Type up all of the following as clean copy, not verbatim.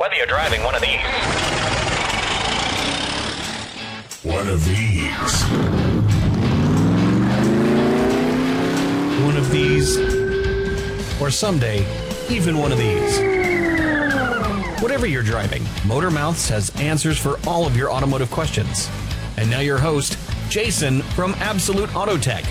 Whether you're driving one of these, or someday, even one of these. Whatever you're driving, Motor Mouths has answers for all of your automotive questions. And now your host, Jason from Absolute Auto Tech.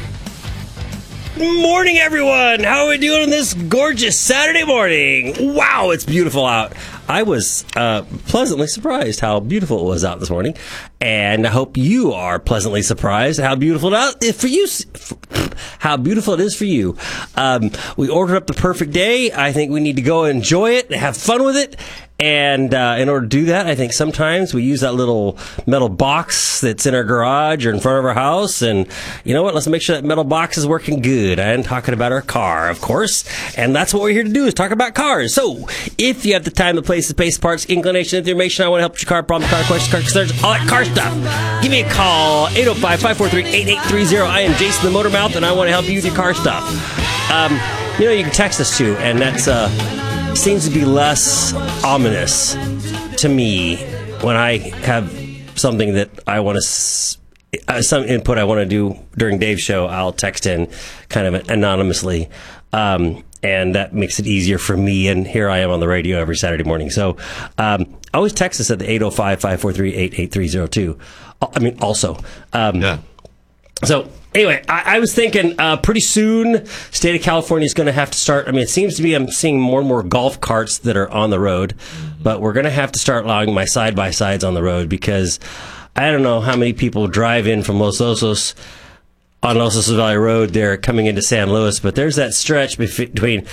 Morning, everyone. How are we doing on this gorgeous Saturday morning? Wow, it's beautiful out. I was pleasantly surprised how beautiful it was out this morning, and I hope you are pleasantly surprised how beautiful it is for you. How beautiful it is for you. We ordered up the perfect day. I think we need to go enjoy it, have fun with it. And in order to do that, I think sometimes we use that little metal box that's in our garage or in front of our house. And you know what? Let's make sure that metal box is working good. I'm talking about our car, of course. And that's what we're here to do, is talk about cars. So if you have the time, the place, the space, parts, inclination, information, I want to help with your car problem, car questions, car concerns, all that car stuff, give me a call, 805-543-8830. I am Jason the Motor Mouth, and I want to help you with your car stuff. You can text us too, and that's... seems to be less ominous to me when I have something that I want to, some input I want to do during Dave's show. I'll text in kind of anonymously, and that makes it easier for me. And here I am on the radio every Saturday morning. So always text us at the 805-543-8830 too. Also. Yeah. So anyway, I was thinking pretty soon, state of California is going to have to start. I mean, it seems to be I'm seeing more and more golf carts that are on the road, but we're going to have to start allowing my side-by-sides on the road, because I don't know how many people drive in from Los Osos on Los Osos Valley Road. They're coming into San Luis, but there's that stretch between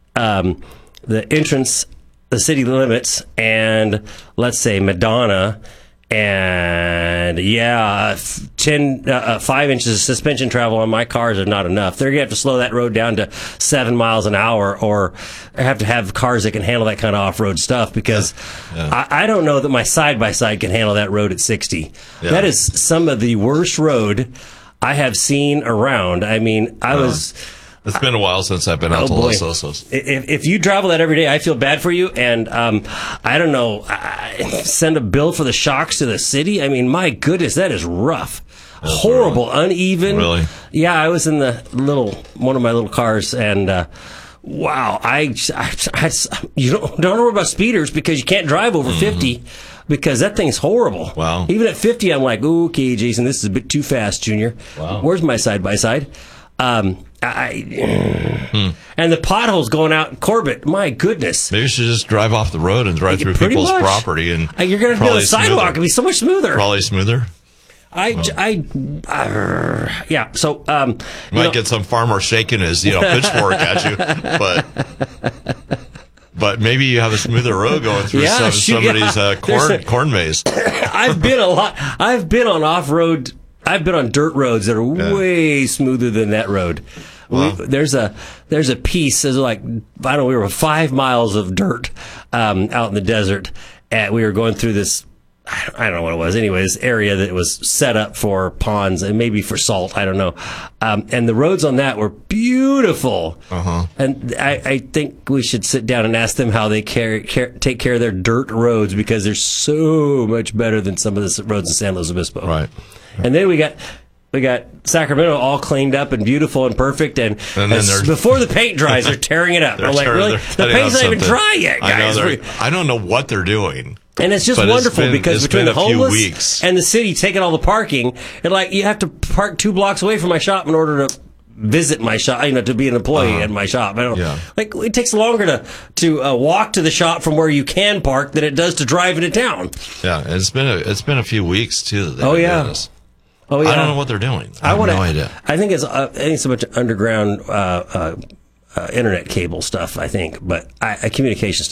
the entrance, the city limits, and let's say Madonna. And 5 inches of suspension travel on my cars are not enough. They're going to have to slow that road down to 7 miles an hour, or have to have cars that can handle that kind of off-road stuff, because I don't know that my side-by-side can handle that road at 60. Yeah. That is some of the worst road I have seen around. I mean, It's been a while since I've been out to Los Osos. If you travel that every day, I feel bad for you. And I don't know, send a bill for the shocks to the city. I mean, my goodness, that is rough. That's horrible, uneven. Really? Yeah, I was in one of my little cars, and wow, you don't worry about speeders, because you can't drive over 50. Because that thing's horrible. Wow. Even at 50, I'm like, okay, Jason, this is a bit too fast, Junior. Wow. Where's my side-by-side? And the potholes going out in Corbett, my goodness. Maybe you should just drive off the road and drive through people's property. And you're going to be on the sidewalk. It'll be so much smoother. Probably smoother. So you might get some farmer shaking his pitchfork at you, but maybe you have a smoother road going through somebody's corn maze. I've been on off-road. I've been on dirt roads that are way smoother than that road. Wow. There's a piece. There's we were 5 miles of dirt out in the desert, and we were going through this. I don't know what it was. Anyways, area that was set up for ponds and maybe for salt. I don't know. And the roads on that were beautiful. Uh-huh. And I think we should sit down and ask them how they take care of their dirt roads, because they're so much better than some of the roads in San Luis Obispo. Right. And then we got Sacramento all cleaned up and beautiful and perfect, and before the paint dries, they're tearing it up. I'm like, really? The paint's not even dry yet, guys. I don't know what they're doing. And it's just wonderful, because between the homeless and the city taking all the parking, and you have to park 2 blocks away from my shop in order to visit my shop, to be an employee at my shop. It takes longer to walk to the shop from where you can park than it does to drive into town. Yeah, it's been a few weeks too. Oh yeah. I don't know what they're doing. I have no idea. I think it's a bunch of underground internet cable stuff. I think, but communication stuff.